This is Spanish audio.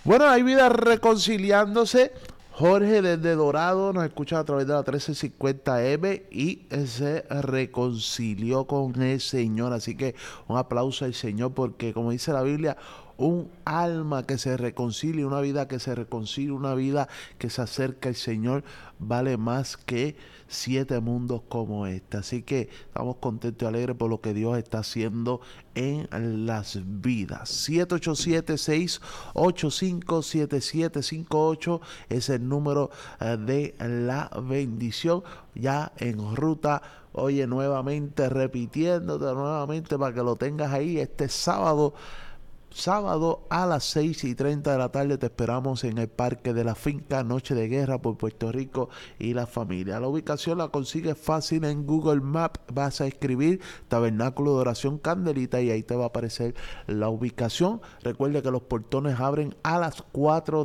Bueno, hay vida reconciliándose. Jorge desde Dorado nos escucha a través de la 1350M y se reconcilió con el Señor. Así que un aplauso al Señor porque como dice la Biblia, un alma que se reconcilie, una vida que se reconcilie, una vida que se acerca al Señor vale más que 7 mundos como este. Así que estamos contentos y alegres por lo que Dios está haciendo en las vidas. 787-685-7758 es el número de la bendición. Ya en ruta, oye, nuevamente repitiéndote nuevamente para que lo tengas ahí este sábado a las 6:30 de la tarde te esperamos en el Parque de la Finca, Noche de Guerra por Puerto Rico y la familia. La ubicación la consigues fácil en Google Maps. Vas a escribir Tabernáculo de Oración Candelita y ahí te va a aparecer la ubicación. Recuerde que los portones abren a las 4